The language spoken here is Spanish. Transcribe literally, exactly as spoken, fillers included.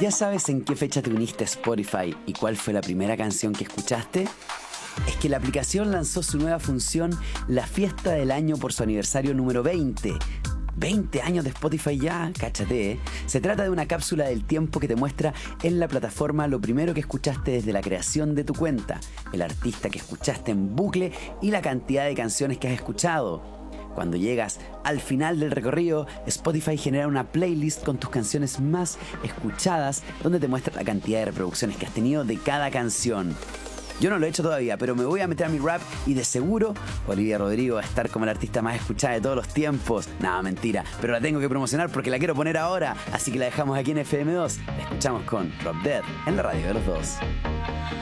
¿Ya sabes en qué fecha te uniste a Spotify y cuál fue la primera canción que escuchaste? Es que la aplicación lanzó su nueva función, la fiesta del año por su aniversario número veinte. veinte años de Spotify ya, cáchate, ¿eh? Se trata de una cápsula del tiempo que te muestra en la plataforma lo primero que escuchaste desde la creación de tu cuenta, el artista que escuchaste en bucle y la cantidad de canciones que has escuchado. Cuando llegas al final del recorrido, Spotify genera una playlist con tus canciones más escuchadas, donde te muestra la cantidad de reproducciones que has tenido de cada canción. Yo no lo he hecho todavía, pero me voy a meter a mi rap y de seguro Olivia Rodrigo va a estar como la artista más escuchada de todos los tiempos. Nada, mentira, pero la tengo que promocionar porque la quiero poner ahora, así que la dejamos aquí en F M dos. La escuchamos con Drop Dead en la radio de los dos.